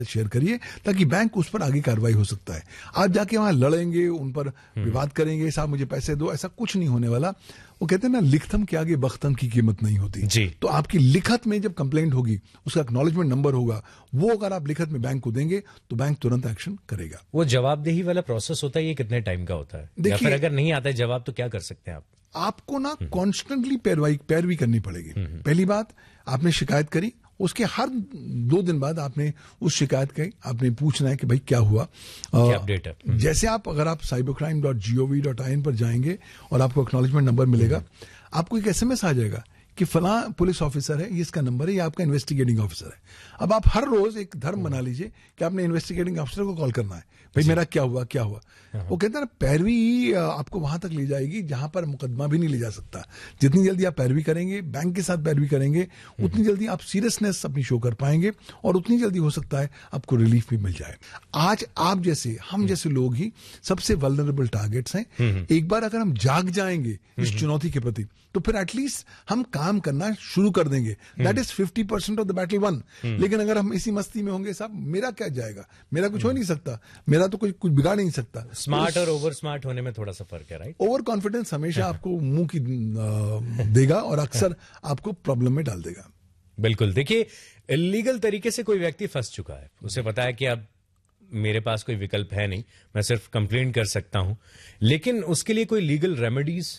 Share करिए ताकि bank उस पर आगे कार्रवाई हो सकता है। आप जाके वहां लड़ेंगे, उन पर विवाद करेंगे, साहब मुझे पैसे दो, ऐसा कुछ नहीं होने वाला। वो कहते हैं ना, लिखतम के आगे बख्तम की कीमत नहीं होती जी। तो आपकी लिखत में जब कंप्लेंट होगी, उसका एक्नॉलेजमेंट नंबर होगा, वो अगर आप लिखत में बैंक को देंगे तो बैंक तुरंत एक्शन करेगा। वो जवाबदेही वाला प्रोसेस होता है, ये कितने टाइम का होता है? या फिर अगर नहीं आता है जवाब तो क्या कर सकते हैं आप? आपको ना कॉन्स्टेंटली पैरवी करनी पड़ेगी। पहली बात, आपने शिकायत करी, उसके हर 2 दिन बाद आपने उस शिकायत का आपने पूछना है कि भाई क्या हुआ, क्या अपडेट है। जैसे अगर आप cybercrime.gov.in पर जाएंगे और आपको एक्नॉलेजमेंट नंबर मिलेगा, आपको एक SMS आ जाएगा कि फला पुलिस ऑफिसर है, ये इसका नंबर है, ये आपका इन्वेस्टिगेटिंग ऑफिसर है। अब आप हर रोज एक धर्म बना लीजिए कि आपने इन्वेस्टिगेटिंग ऑफिसर को कॉल करना है, भाई मेरा क्या हुआ क्या हुआ। वो कहते हैं ना, पैरवी आपको वहां तक ले जाएगी जहां पर मुकदमा भी नहीं ले जा सकता। जितनी जल्दी आप पैरवी करेंगे, बैंक के साथ पैरवी करेंगे, उतनी जल्दी आप सीरियसनेस अपनी शो कर पाएंगे और उतनी जल्दी हो सकता है आपको रिलीफ भी मिल जाए। आज आप जैसे, हम जैसे लोग ही सबसे वल्नरेबल टारगेट्स हैं। एक बार अगर हम जाग जाएंगे इस चुनौती के प्रति, तो फिर एटलीस्ट हम काम करना शुरू कर देंगे। That is 50% of the battle one. लेकिन अगर हम इसी मस्ती में होंगे, साहब मेरा क्या जाएगा, मेरा कुछ हो नहीं सकता, मेरा तो कुछ बिगाड़ नहीं सकता। स्मार्ट और ओवर स्मार्ट होने में थोड़ा सा फर्क है, राइट? ओवर कॉन्फिडेंस हमेशा आपको मुंह की देगा और अक्सर आपको प्रॉब्लम में डाल देगा। बिल्कुल। देखिए, इलीगल तरीके से कोई व्यक्ति फंस चुका है, उसे पता है कि अब मेरे पास कोई विकल्प है नहीं, मैं सिर्फ कंप्लेंट कर सकता हूं, लेकिन उसके लिए कोई लीगल रेमेडीज?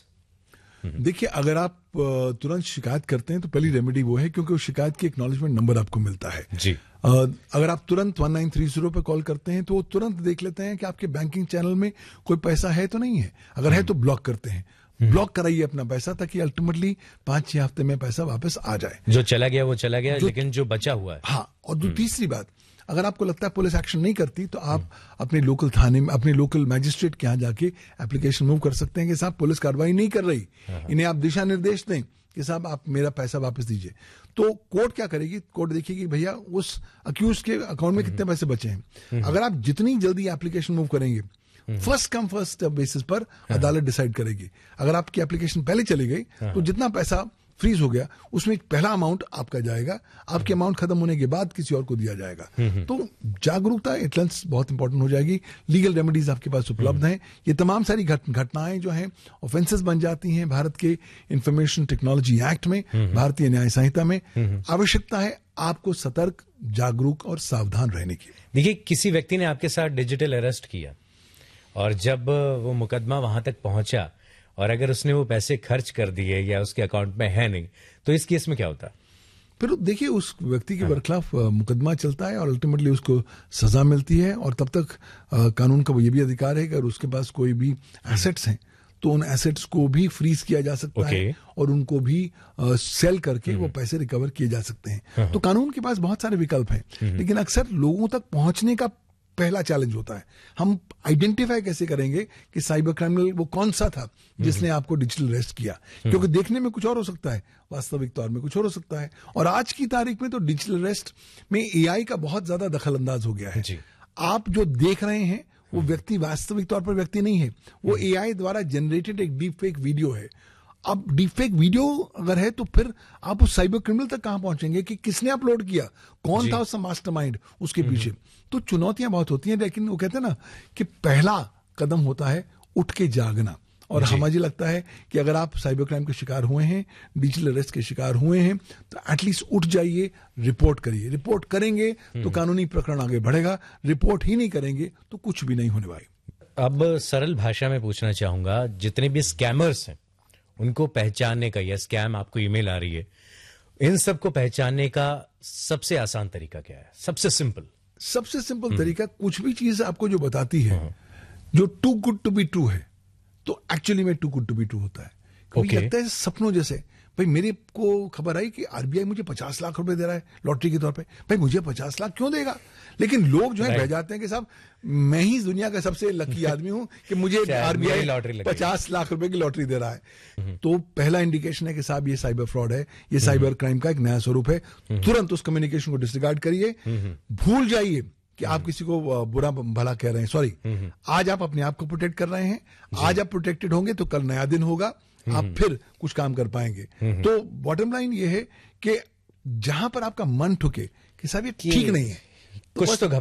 देखिए, अगर आप तुरंत शिकायत करते हैं तो पहली रेमेडी वो है, क्योंकि उस शिकायत की एक्नॉलेजमेंट नंबर आपको मिलता है जी। अगर आप तुरंत 1930 पे कॉल करते हैं तो वो तुरंत देख लेते हैं कि आपके बैंकिंग चैनल में कोई पैसा है तो नहीं है। अगर है तो ब्लॉक करते हैं। ब्लॉक कराइए अपना पैसा, ताकि अल्टीमेटली 5-6 हफ्ते में पैसा वापस आ जाए। जो चला गया वो चला गया, लेकिन जो बचा हुआ है। हाँ, और तीसरी बात, अगर आपको लगता है पुलिस एक्शन नहीं करती, तो आप अपने लोकल थाने में, अपने लोकल मैजिस्ट्रेट के यहाँ जाके एप्लीकेशन मूव कर सकते हैं कि साहब पुलिस कार्रवाई नहीं कर रही, इन्हें आप दिशा निर्देश दें कि साहब आप मेरा पैसा वापस दीजिए। तो कोर्ट क्या करेगी? कोर्ट देखिएगी भैया उस अक्यूज के अकाउंट में कितने पैसे बचे हैं। अगर आप जितनी जल्दी एप्लीकेशन मूव करेंगे, फर्स्ट कम फर्स्ट बेसिस पर अदालत डिसाइड करेगी। अगर आपकी एप्लीकेशन पहले चली गई तो जितना पैसा फ्रीज हो गया, उसमें पहला अमाउंट आपका जाएगा, आपके अमाउंट खत्म होने के बाद किसी और को दिया जाएगा। तो जागरूकता एटलेंस बहुत इंपॉर्टेंट हो जाएगी। लीगल रेमेडीज आपके पास उपलब्ध हैं। ये तमाम सारी घटनाएं जो हैं ऑफेंसेस बन जाती हैं भारत के इंफॉर्मेशन टेक्नोलॉजी एक्ट में, भारतीय न्याय संहिता में। आवश्यकता है आपको सतर्क, जागरूक और सावधान रहने की। देखिए, किसी व्यक्ति ने आपके साथ डिजिटल अरेस्ट किया और जब वो मुकदमा वहां तक पहुंचा और अगर उसने वो पैसे खर्च कर दिए या उसके अकाउंट में है नहीं, तो इस केस में क्या होता है? फिर देखिए, उस व्यक्ति के बरखिलाफ मुकदमा चलता है और अल्टीमेटली उसको सजा मिलती है। और तब तक कानून का ये भी अधिकार है कि अगर उसके पास कोई भी एसेट्स हैं तो उन एसेट्स को भी फ्रीज किया जा सकता है और उनको भी सेल करके वो पैसे रिकवर किए जा सकते हैं। तो कानून के पास बहुत सारे विकल्प हैं, लेकिन अक्सर लोगों तक पहुंचने का पहला चैलेंज होता है। हम आइडेंटिफाई कैसे करेंगे कि साइबर क्रिमिनल वो कौन सा था जिसने आपको डिजिटल अरेस्ट किया, क्योंकि देखने में कुछ और हो सकता है, वास्तविक तौर में कुछ और हो सकता है। और आज की तारीख में तो डिजिटल अरेस्ट में AI का बहुत ज्यादा दखल अंदाज हो गया है। आप जो देख रहे हैं वो व्यक्ति वास्तविक तौर पर व्यक्ति नहीं है, वो AI द्वारा जनरेटेड एक डीप फेक वीडियो है। अब डीपफेक वीडियो अगर है तो फिर आप उस साइबर क्रिमिनल तक कहां पहुंचेंगे कि किसने अपलोड किया, कौन था उसका मास्टरमाइंड उसके पीछे। तो चुनौतियां बहुत होती हैं, लेकिन वो कहते हैं ना कि पहला कदम होता है उठ के जागना। और मुझे लगता है कि अगर आप साइबर क्राइम के शिकार हुए हैं, डिजिटल अरेस्ट के शिकार हुए हैं, तो एटलीस्ट उठ जाइए, रिपोर्ट करिए। रिपोर्ट करेंगे तो कानूनी प्रकरण आगे बढ़ेगा, रिपोर्ट ही नहीं करेंगे तो कुछ भी नहीं होने वाला। अब सरल भाषा में पूछना चाहूंगा, जितने भी स्कैमर्स हैं उनको पहचानने का, या स्कैम आपको ईमेल आ रही है, इन सबको पहचानने का सबसे आसान तरीका क्या है? सबसे सिंपल तरीका, कुछ भी चीज आपको जो बताती है जो to good to be true है, तो एक्चुअली में to good to be true होता है। कभी लगता है सपनों जैसे। भाई मेरे को खबर आई कि RBI मुझे 50 लाख रुपए दे रहा है लॉटरी के तौर पे। भाई मुझे 50 लाख क्यों देगा? लेकिन लोग जो है बह जाते हैं कि साहब मैं ही दुनिया का सबसे लकी आदमी हूं कि मुझे RBI 50 लाख रुपए की लॉटरी दे रहा है। तो पहला इंडिकेशन है कि साहब ये साइबर फ्रॉड है, ये साइबर क्राइम का एक नया स्वरूप है। तुरंत उस कम्युनिकेशन को डिसरिगार्ड करिए, भूल जाइए कि आप किसी को बुरा भला कह रहे हैं। सॉरी, आज आप अपने आप को प्रोटेक्ट कर रहे हैं, आज आप प्रोटेक्टेड होंगे तो कल नया दिन होगा, आप फिर कुछ काम कर पाएंगे। तो बॉटम लाइन ये है कि जहां पर आपका मन ठुके कि साहब ये ठीक नहीं है, कुछ तो